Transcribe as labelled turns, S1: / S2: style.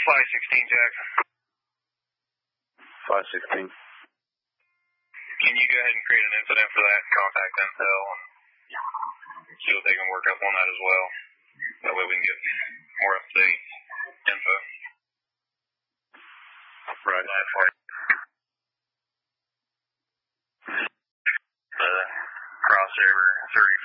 S1: Jackson.
S2: 516.
S1: Can you go ahead and create an incident for that? Contact Intel and see what they can work up on that as well. That way we can get more up-to-date info.
S2: Right.
S1: Crossover 30.